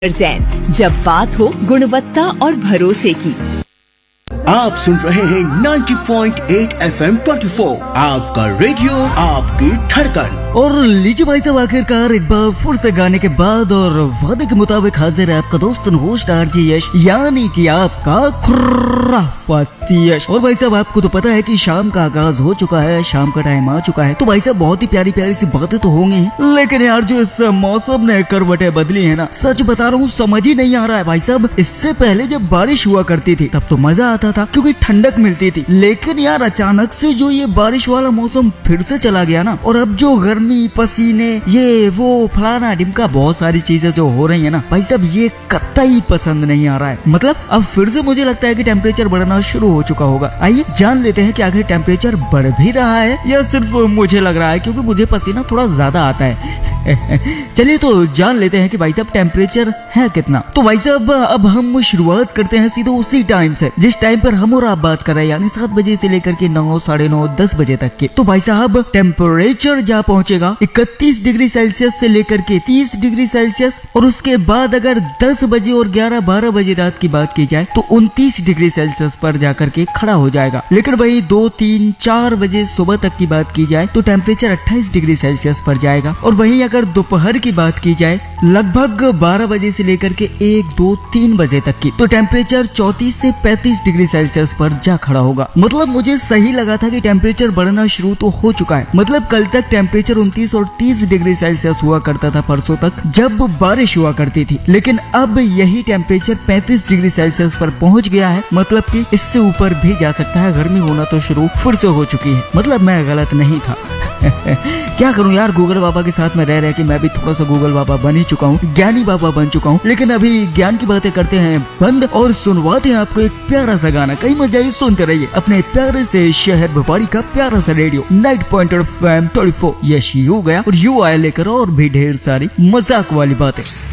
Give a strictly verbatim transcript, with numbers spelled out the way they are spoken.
जैन, जब बात हो गुणवत्ता और भरोसे की। आप सुन रहे हैं नब्बे पॉइंट आठ एफ एम चौबीस, आपका रेडियो, आपकी धड़कन। और लीजिए भाई साहब, आखिरकार एक बार फिर से गाने के बाद और वादे के मुताबिक हाजिर है आपका दोस्त होस्ट आरजे यश, यानी कि आपका खुर्राफाती यश। और भाई साहब, आपको तो पता है कि शाम का आगाज हो चुका है, शाम का टाइम आ चुका है, तो भाई साहब बहुत ही प्यारी प्यारी सी बातें तो होंगी, लेकिन यार जो इस मौसम ने करवटें बदली है ना, सच बता रहा हूँ समझ ही नहीं आ रहा है भाई साहब। इससे पहले जब बारिश हुआ करती थी तब तो मजा आता था क्योंकि ठंडक मिलती थी, लेकिन यार अचानक से जो ये बारिश वाला मौसम फिर से चला गया ना, और अब जो गर्मी, पसीने, ये वो फलाना ढिमका बहुत सारी चीजें जो हो रही है ना भाई साहब, ये कतई पसंद नहीं आ रहा है। मतलब अब फिर से मुझे लगता है कि टेम्परेचर बढ़ना शुरू हो चुका होगा। आइए जान लेते हैं कि आखिर टेम्परेचर बढ़ भी रहा है या सिर्फ मुझे लग रहा है, क्योंकि मुझे पसीना थोड़ा ज्यादा आता है। चलिए तो जान लेते हैं कि भाई साहब टेम्परेचर है कितना। तो भाई साहब अब हम शुरुआत करते हैं सीधे उसी टाइम से जिस टाइम पर हम और आप बात कर रहे हैं, यानी सात बजे से लेकर के नौ साढ़े नौ दस बजे तक के। तो भाई साहब टेम्परेचर जा पहुंचेगा इकतीस डिग्री सेल्सियस से लेकर के तीस डिग्री सेल्सियस, और उसके बाद अगर दस बजे और ग्यारह बारह बजे रात की बात की जाए तो उनतीस डिग्री सेल्सियस पर जाकर के खड़ा हो जाएगा। लेकिन वही दो तीन चार बजे सुबह तक की बात की जाए तो टेम्परेचर अट्ठाईस डिग्री सेल्सियस पर जाएगा। और वही अगर दोपहर की बात की जाए लगभग बारह बजे से लेकर के एक दो तीन बजे तक की, तो टेम्परेचर चौंतीस से पैंतीस डिग्री सेल्सियस पर जा खड़ा होगा। मतलब मुझे सही लगा था कि टेम्परेचर बढ़ना शुरू तो हो चुका है। मतलब कल तक टेम्परेचर उनतीस और तीस डिग्री सेल्सियस हुआ करता था परसों तक जब बारिश हुआ करती थी, लेकिन अब यही टेम्परेचर पैंतीस डिग्री सेल्सियस पर पहुंच गया है। मतलब कि इससे ऊपर भी जा सकता है, गर्मी होना तो शुरू फिर से हो चुकी है। मतलब मैं गलत नहीं था। क्या करूं यार, गूगल बाबा के साथ में रह रहे कि मैं भी थोड़ा सा गूगल बाबा बन ही चुका हूँ, ज्ञानी बाबा बन चुका हूँ। लेकिन अभी ज्ञान की बातें करते हैं बंद और सुनवाते हैं आपको एक प्यारा सा गाना। कहीं मत जाइए, सुनते रहिए अपने प्यारे से शहर भिवाड़ी का प्यारा सा radio night point F M चौबीस। यश यू गया और यू आया लेकर और भी ढेर सारी मजाक वाली बातें।